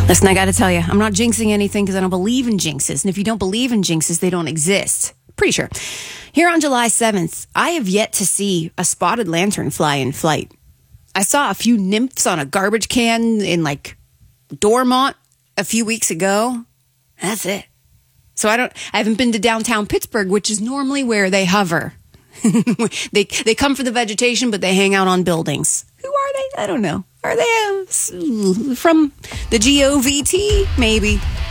Listen, I got to tell you, I'm not jinxing anything because I don't believe in jinxes. And if you don't believe in jinxes, they don't exist. Pretty sure. Here on July 7th, I have yet to see a spotted lantern fly in flight. I saw a few nymphs on a garbage can in like Dormont a few weeks ago. That's it. So I haven't been to downtown Pittsburgh, which is normally where they hover. They come for the vegetation, but they hang out on buildings. Who are they? I don't know. Are they from the GOVT? Maybe.